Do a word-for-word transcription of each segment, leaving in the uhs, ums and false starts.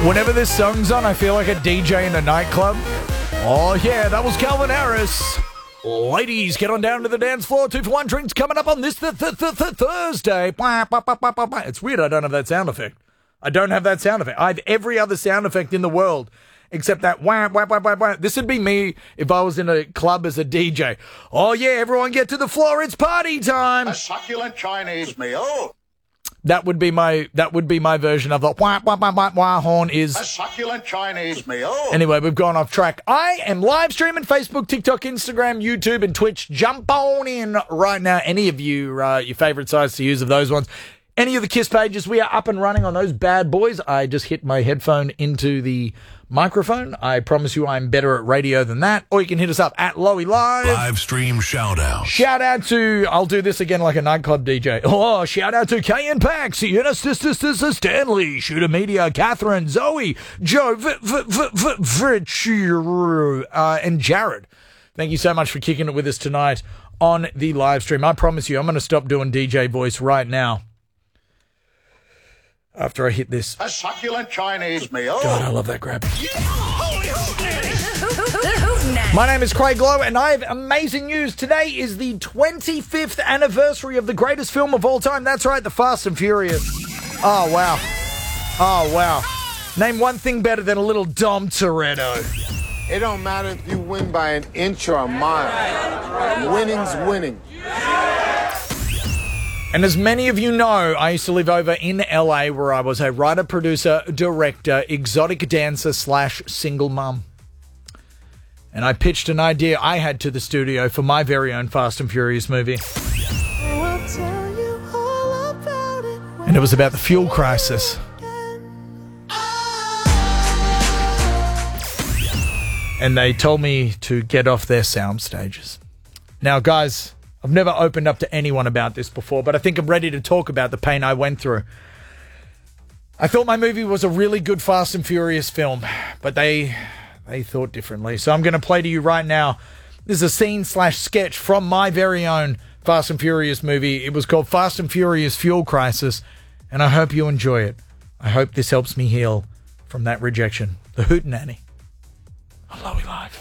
Whenever this song's on, I feel like a D J in a nightclub. Oh, yeah, that was Calvin Harris. Ladies, get on down to the dance floor. Two for one drinks coming up on this th- th- th- th- Thursday. It's weird I don't have that sound effect. I don't have that sound effect. I have every other sound effect in the world except that wah, wah, wah, wah, wah. This would be me if I was in a club as a D J. Oh, yeah, everyone get to the floor. It's party time. A succulent Chinese meal. That would be my that would be my version of the wah, wah, wah, wah, wah horn is... A succulent Chinese meal. Anyway, we've gone off track. I am live streaming Facebook, TikTok, Instagram, YouTube, and Twitch. Jump on in right now. Any of you, uh, your favourite sites to use of those ones. Any of the KISS pages, we are up and running on those bad boys. I just hit my headphone into the microphone. I promise you I'm better at radio than that. Or you can hit us up at Lowy Live. Live stream shout out. Shout out to, I'll do this again like a nightclub D J. Oh, shout out to K N Pax, Sienna, Sister, Sister, Stanley, Shooter Media, Catherine, Zoe, Joe, v- v- v- v- v- uh, and Jared. Thank you so much for kicking it with us tonight on the live stream. I promise you, I'm going to stop doing D J voice right now. After I hit this. A succulent Chinese meal. God, I love that grab. The Hootenanny. My name is Craig Lowe, and I have amazing news. Today is the twenty-fifth anniversary of the greatest film of all time. That's right, The Fast and Furious. Oh, wow. Oh, wow. Name one thing better than a little Dom Toretto. It don't matter if you win by an inch or a mile. Winning's winning. And as many of you know, I used to live over in L A where I was a writer, producer, director, exotic dancer slash single mum. And I pitched an idea I had to the studio for my very own Fast and Furious movie. And it was about the fuel crisis. And they told me to get off their sound stages. Now, guys, I've never opened up to anyone about this before, but I think I'm ready to talk about the pain I went through. I thought my movie was a really good Fast and Furious film, but they they thought differently. So I'm going to play to you right now. This is a scene slash sketch from my very own Fast and Furious movie. It was called Fast and Furious Fuel Crisis, and I hope you enjoy it. I hope this helps me heal from that rejection. The Hootenanny on Lowy Live.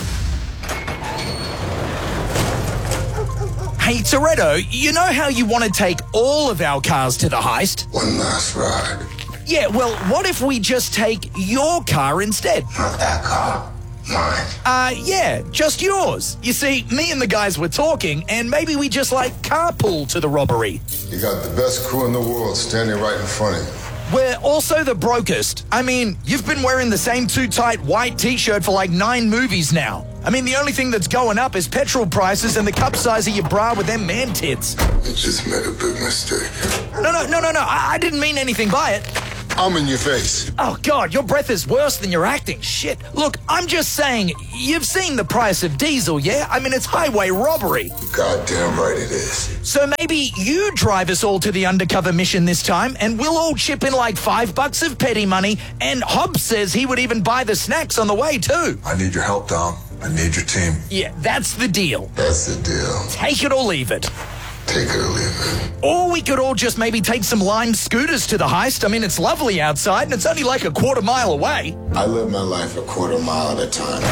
Hey, Toretto, you know how you want to take all of our cars to the heist? One last ride. Yeah, well, what if we just take your car instead? Not that car. Mine. Uh, yeah, just yours. You see, me and the guys were talking, and maybe we just, like, carpool to the robbery. You got the best crew in the world standing right in front of you. We're also the brokest. I mean, you've been wearing the same too-tight white T-shirt for like nine movies now. I mean, the only thing that's going up is petrol prices and the cup size of your bra with them man tits. You just made a big mistake. No, no, no, no, no. I, I didn't mean anything by it. I'm in your face. Oh, God, your breath is worse than your acting. Shit. Look, I'm just saying, you've seen the price of diesel, yeah? I mean, it's highway robbery. Goddamn right it is. So maybe you drive us all to the undercover mission this time, and we'll all chip in like five bucks of petty money, and Hobbs says he would even buy the snacks on the way, too. I need your help, Dom. I need your team. Yeah, that's the deal. That's the deal. Take it or leave it. Take it or leave it. Or we could all just maybe take some Lime scooters to the heist. I mean, it's lovely outside, and it's only like a quarter mile away. I live my life a quarter mile at a time.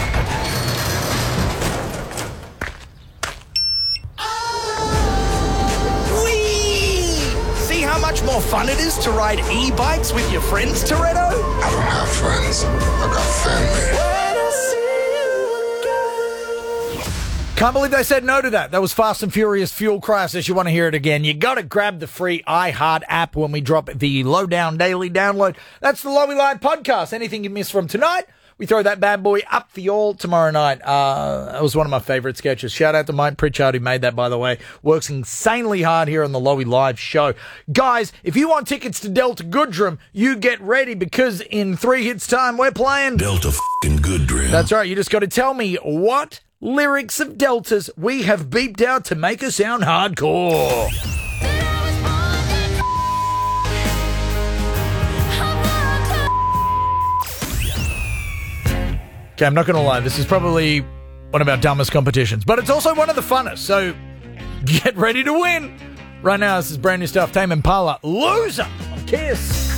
Whee! See how much more fun it is to ride e-bikes with your friends, Toretto? I don't have friends. I got family. Can't believe they said no to that. That was Fast and Furious Fuel Crisis. You want to hear it again, you got to grab the free iHeart app when we drop the Lowdown Daily download. That's the Lowy Live podcast. Anything you missed from tonight, we throw that bad boy up for you all tomorrow night. Uh, that was one of my favourite sketches. Shout out to Mike Pritchard who made that, by the way. Works insanely hard here on the Lowy Live show. Guys, if you want tickets to Delta Goodrum, you get ready because in three hits time, we're playing Delta f***ing Goodrum. That's right. You just got to tell me what lyrics of Deltas we have beeped out to make us sound hardcore. Okay, I'm not going to lie. This is probably one of our dumbest competitions, but it's also one of the funnest, so get ready to win. Right now, this is brand new stuff. Tame Impala, Loser on KISS.